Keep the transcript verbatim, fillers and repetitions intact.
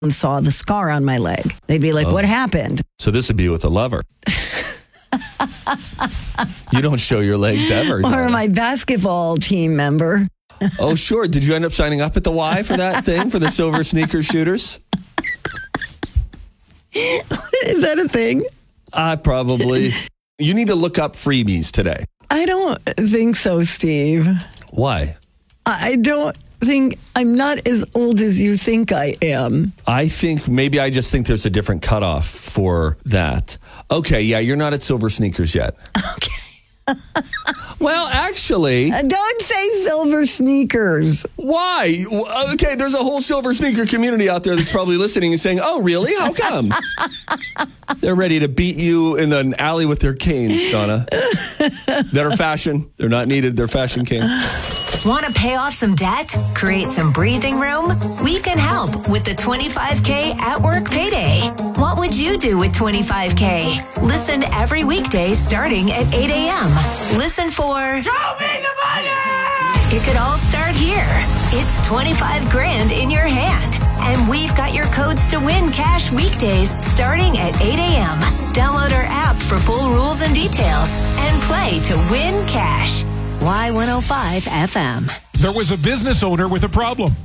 and saw the scar on my leg. They'd be like, Oh. what happened? So this would be with a lover. You don't show your legs ever. Or Donna. my basketball team member. Oh, sure. Did you end up signing up at the Y for that thing, for the silver sneaker shooters? Is that a thing? Uh, probably. You need to look up freebies today. I don't think so, Steve. Why? I don't think I'm not as old as you think I am. I think maybe I just think there's a different cutoff for that. Okay, yeah, you're not at silver sneakers yet. Okay. Well, actually, Uh, Don't say silver sneakers. why? Okay, there's a whole silver sneaker community out there that's probably listening and saying, oh, really? How come? They're ready to beat you in an alley with their canes, Donna. That are fashion. They're not needed. They're fashion canes. Want to pay off some debt? Create some breathing room? We can help with the twenty-five K at work payday. What would you do with twenty-five K? Listen every weekday starting at eight a.m. Listen for Show me the money! It could all start here. It's twenty-five grand in your hand. And we've got your codes to win cash weekdays starting at eight a.m. Download our app for full rules and details and play to win cash. Y one oh five F M. There was a business owner with a problem.